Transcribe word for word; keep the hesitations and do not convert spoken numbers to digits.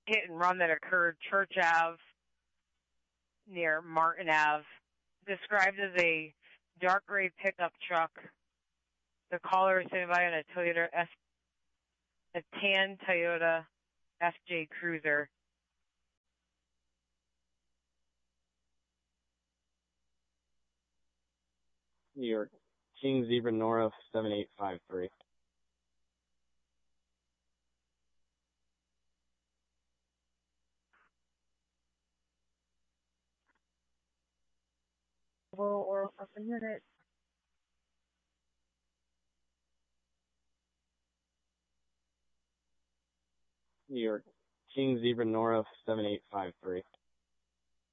hit and run that occurred Church Ave near Martin Ave, described as a dark gray pickup truck. The caller is sitting by on a Toyota S, a tan Toyota F J Cruiser. New York, King Zebra Nora seven eight five three. Or a unit. New York, King Zebra Nora seven eight five three.